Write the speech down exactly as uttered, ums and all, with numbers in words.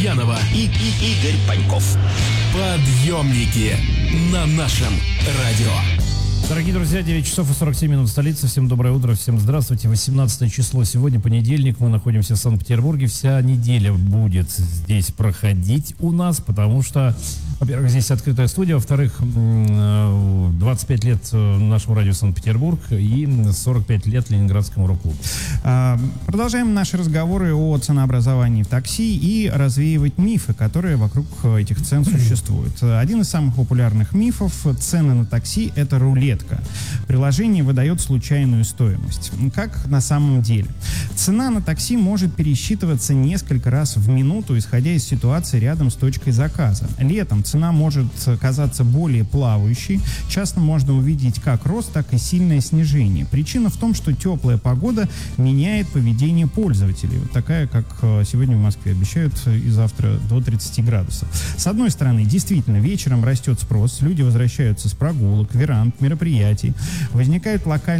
Янова и, и Игорь Паньков. Подъемники на нашем радио. Дорогие друзья, девять часов и сорок семь минут в столице. Всем доброе утро, всем здравствуйте. восемнадцатое число сегодня, понедельник. Мы находимся в Санкт-Петербурге. Вся неделя будет здесь проходить у нас, потому что, во-первых, здесь открытая студия, во-вторых, двадцать пять лет нашему радио Санкт-Петербург и сорок пять лет Ленинградскому рок-клубу. Продолжаем наши разговоры о ценообразовании в такси и развеивать мифы, которые вокруг этих цен существуют. Один из самых популярных мифов — цены на такси — это рулетка. Приложение выдает случайную стоимость. Как на самом деле? Цена на такси может пересчитываться несколько раз в минуту, исходя из ситуации рядом с точкой заказа. Летом цена может казаться более плавающей. Часто можно увидеть как рост, так и сильное снижение. Причина в том, что теплая погода меняет поведение пользователей. Вот такая, как сегодня в Москве обещают, и завтра до тридцати градусов. С одной стороны, действительно, вечером растет спрос, люди возвращаются с прогулок, веранд, мероприятий. Возникают локальные